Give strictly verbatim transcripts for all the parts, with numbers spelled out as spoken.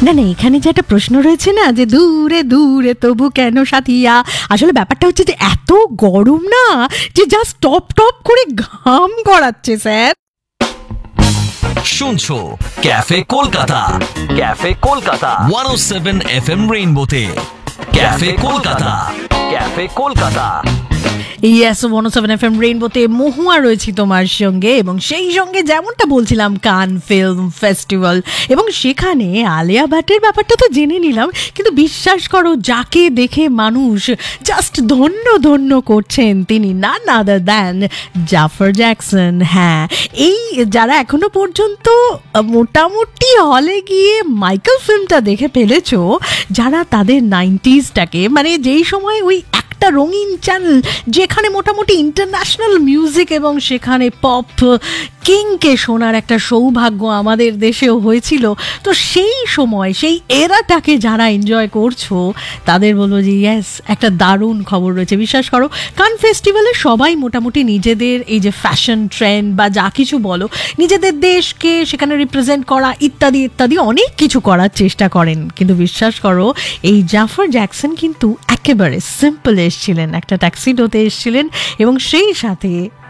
না না, এখানে যে একটা প্রশ্ন রয়েছে না, যে দূরে দূরে তবু কেন সাথিয়া, আসলে ব্যাপারটা হচ্ছে যে এত গরম না যে জাস্ট টপ টপ করে ঘাম গড়াচ্ছে স্যার। শুনছো ক্যাফে কলকাতা, ক্যাফে কলকাতা একশো সাত F M রেইনবোতে। Cafe Kolkata, cafe Kolkata. Yes, one ও সেভেন এফ এম রেইনবোতে মহুয়া রয়েছি তোমার সঙ্গে, এবং সেই সঙ্গে যেমনটা বলছিলাম কান ফিল্ম ফেস্টিভ্যাল, এবং সেখানে আলিয়া ভাটের ব্যাপারটা তো জেনে নিলাম, কিন্তু বিশ্বাস করো যাকে দেখে মানুষ জাস্ট ধন্য ধন্য করছেন তিনি নান আদার দ্যান জাফর জ্যাকসন। হ্যাঁ, এই যারা এখনো পর্যন্ত মোটামুটি হলে গিয়ে মাইকেল ফিল্মটা দেখে ফেলেছো, যারা তাদের নাইনটিজটাকে, মানে যেই সময় ওই একটা রঙিন চ্যানেল যেখানে মোটামুটি ইন্টারন্যাশনাল মিউজিক এবং সেখানে পপ কিংকে শোনার একটা সৌভাগ্য আমাদের দেশেও হয়েছিল, তো সেই সময় সেই এরাটাকে যারা এনজয় করছো তাদের বলবো যে ইয়েস, একটা দারুণ খবর রয়েছে। বিশ্বাস করো, কান ফেস্টিভ্যালে সবাই মোটামুটি নিজেদের এই যে ফ্যাশন ট্রেন্ড বা যা কিছু বলো, নিজেদের দেশকে সেখানে রিপ্রেজেন্ট করা ইত্যাদি ইত্যাদি অনেক কিছু করার চেষ্টা করেন, কিন্তু বিশ্বাস করো এই জাফর জ্যাকসন কিন্তু একেবারে সিম্পল এসছিলেন, একটা ট্যাক্সিডোতে এসছিলেন, এবং সেই সাথে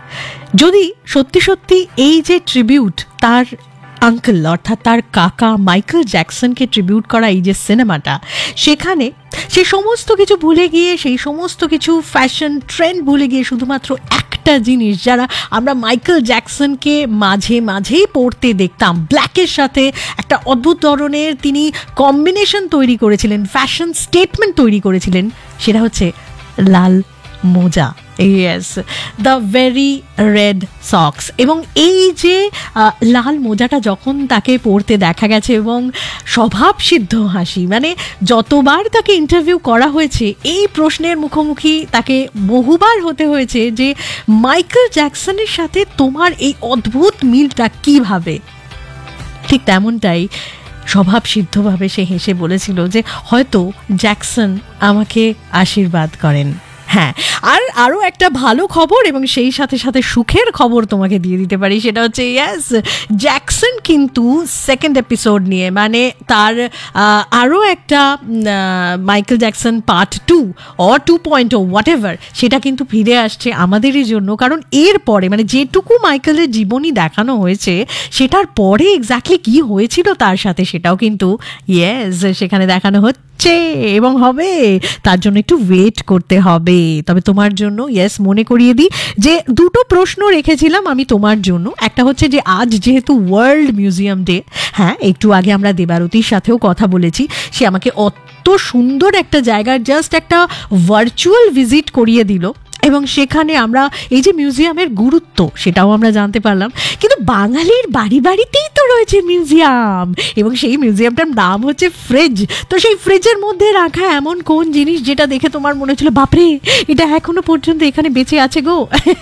যদি সত্যি সত্যি এই যে ট্রিবিউট তার আঙ্কেল অর্থাৎ তার কাকা মাইকেল জ্যাকসনকে ট্রিবিউট করা এই যে সিনেমাটা, সেখানে সেই সমস্ত কিছু ভুলে গিয়ে, সেই সমস্ত কিছু ফ্যাশন ট্রেন্ড ভুলে গিয়ে শুধুমাত্র একটা জিনিস, যারা আমরা মাইকেল জ্যাকসনকে মাঝে মাঝেই পড়তে দেখতাম, ব্ল্যাকের সাথে একটা অদ্ভুত ধরনের তিনি কম্বিনেশন তৈরি করেছিলেন, ফ্যাশন স্টেটমেন্ট তৈরি করেছিলেন, সেটা হচ্ছে লাল মোজা। Yes, the very red socks. এবং এই যে লাল মোজাটা যখন তাকে পরতে দেখা গেছে, এবং স্বভাবসিদ্ধ হাসি, মানে যতবার তাকে ইন্টারভিউ করা হয়েছে এই প্রশ্নের মুখোমুখি তাকে বহুবার হতে হয়েছে যে মাইকেল জ্যাকসনের সাথে তোমার এই অদ্ভুত মিলটা কিভাবে, ঠিক তেমনটাই স্বভাবসিদ্ধভাবে সে হেসে বলেছিল যে হয়তো জ্যাকসন আমাকে আশীর্বাদ করেন। হ্যাঁ, আর আরও একটা ভালো খবর এবং সেই সাথে সাথে সুখের খবর তোমাকে দিয়ে দিতে পারি, সেটা হচ্ছে ইয়েস, জ্যাকসন কিন্তু সেকেন্ড এপিসোড নিয়ে, মানে তার আরও একটা Michael Jackson part two or two point O what ever, সেটা কিন্তু ফিরে আসছে আমাদেরই জন্য, কারণ এর পরে মানে যেটুকু মাইকেলের জীবনী দেখানো হয়েছে সেটার পরে এক্স্যাক্টলি কী হয়েছিল তার সাথে সেটাও কিন্তু ইয়েস সেখানে দেখানো হচ্ছে এবং হবে, তার জন্য একটু ওয়েট করতে হবে। তবে তোমার জন্য ইয়েস মনে করিয়ে দিই যে দুটো প্রশ্ন রেখেছিলাম আমি তোমার জন্য, একটা হচ্ছে যে আজ যেহেতু ওয়ার্ল্ড মিউজিয়াম ডে, হ্যাঁ একটু আগে আমরা দেবারতীর সাথেও কথা বলেছি, সে আমাকে অত সুন্দর একটা জায়গার জাস্ট একটা ভার্চুয়াল ভিজিট করিয়ে দিল, এবং সেখানে আমরা এই যে মিউজিয়ামের গুরুত্ব সেটাও আমরা জানতে পারলাম। কিন্তু বাঙালির বাড়ি বাড়িতেই তো রয়েছে মিউজিয়াম, এবং সেই মিউজিয়ামটার নাম হচ্ছে ফ্রিজ। তো সেই ফ্রিজের মধ্যে রাখা এমন কোন জিনিস যেটা দেখে তোমার মনে হচ্ছিল বাপরে এটা এখনো পর্যন্ত এখানে বেঁচে আছে গো,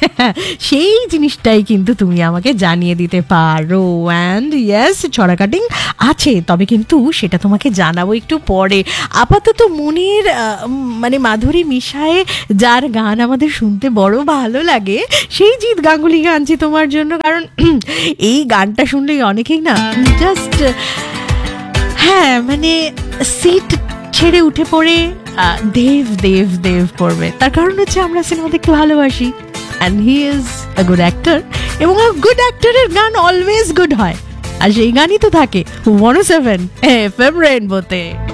সেই জিনিসটাই কিন্তু তুমি আমাকে জানিয়ে দিতে পারো। অ্যান্ড ইয়েস, ছড়া কাটিং আছে, তবে কিন্তু সেটা তোমাকে জানাবো একটু পরে। আপাতত মনের মানে মাধুরী মিশায়ে যার গান আমাদের শুনতে বড় ভালো লাগে, সেই জিৎ গাঙ্গুলিকে আনছি তোমার জন্য, কারণ এই গানটা শুনলেই অনেকেই না জাস্ট হ্যাঁ মানে সিট ছেড়ে উঠে পড়ে দেব দেব দেব করবে। তার কারণ হচ্ছে আমরা সিনেমা দেখতে ভালোবাসি, and he is a good actor, এবং গুড অ্যাক্টরের গান অলওয়েজ গুড হয়, আর সেই গানই তো থাকে ওয়ান ও সেভেন এফ এম রেইনবোতে।